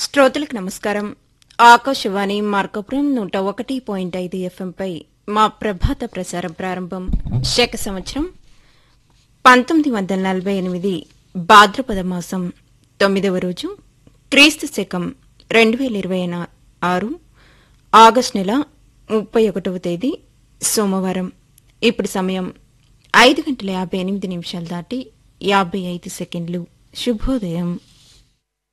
శ్రోతలకు నమస్కారం. ఆకాశవాణి మార్కపురం 101.5 ఎఫ్ఎంపై మా ప్రభాత ప్రసారం ప్రారంభం. శక సంవత్సరం 1948 భాద్రపద మాసం 9వ రోజు, క్రీస్తు శకం 2026 ఆగస్టు నెల 31వ తేదీ సోమవారం. ఇప్పుడు సమయం 5:58 దాటి 55 సెకండ్లు. శుభోదయం.